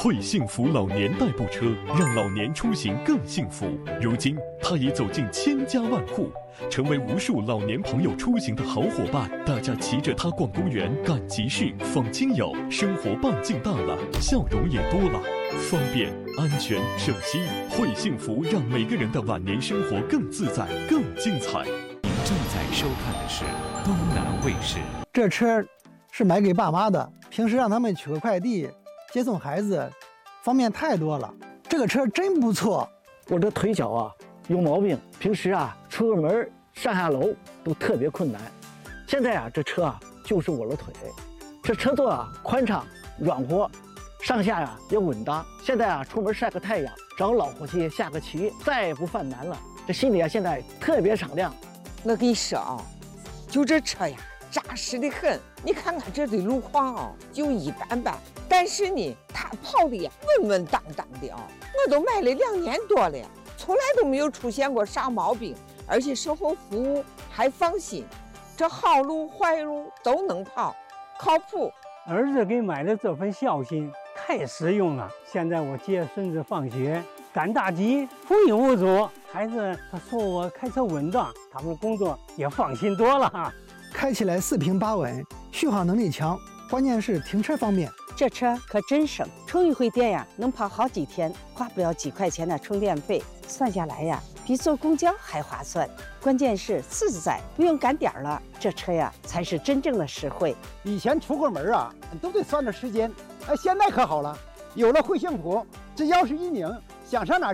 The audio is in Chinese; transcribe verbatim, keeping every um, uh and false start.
惠幸福老年代步车让老年出行更幸福。如今，它已走进千家万户，成为无数老年朋友出行的好伙伴。大家骑着它逛公园、赶集市、访亲友，生活半径大了，笑容也多了。方便、安全、省心，惠幸福让每个人的晚年生活更自在、更精彩。 您正在收看的是东南卫视。 这车是买给爸妈的，平时让他们取个快递、接送孩子，方便太多了。这个车真不错。 我这腿脚啊有毛病，平时啊出个门上下楼都特别困难。现在啊这车啊就是我的腿，这车座啊宽敞软和，上下呀、啊、也稳当。现在啊出门晒个太阳，找老伙计下个棋，再也不犯难了。这心里啊现在特别敞亮。 我跟你说啊，就这车呀扎实的很。你看看这的路况啊就一般般，但是呢它跑的呀稳稳当当的啊。我都买了两年多了，从来都没有出现过啥毛病，而且售后服务还放心，这好路坏路都能跑，靠谱。 儿子给买的这份孝心太实用了。现在我接孙子放学赶大集无忧无阻，孩子他说我开车稳当，他们工作也放心多了。 开起来四平八稳，续航能力强，关键是停车方便。 这车可真省，充一回电呀能跑好几天，花不了几块钱的充电费，算下来呀比坐公交还划算。关键是自在，不用赶点了，这车呀才是真正的实惠。 以前出个门啊都得算着时间，哎，现在可好了，有了惠幸福，只要是一拧，想上哪儿